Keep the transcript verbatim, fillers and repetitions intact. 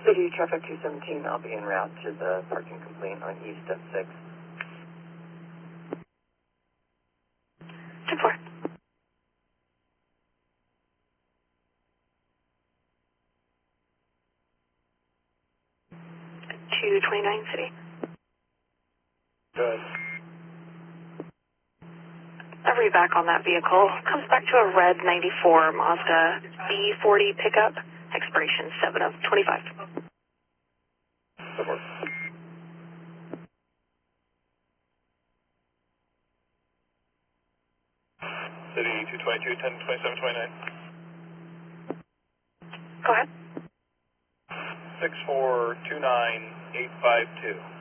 City Traffic two seventeen, I'll be en route to the parking complaint on East at six. ten four. two twenty-nine City. Good. A read back on that vehicle. Comes back to a red ninety-four Mazda B forty pickup. Expiration seven of twenty-five. Good work. City two twenty-two, ten twenty-seven twenty-nine. Go ahead. six four two nine eight five two.